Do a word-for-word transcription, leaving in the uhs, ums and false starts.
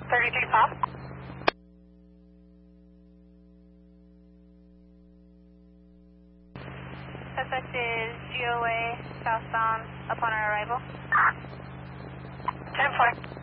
thirty-three pop. Suspect is G O A southbound upon our arrival. ten four.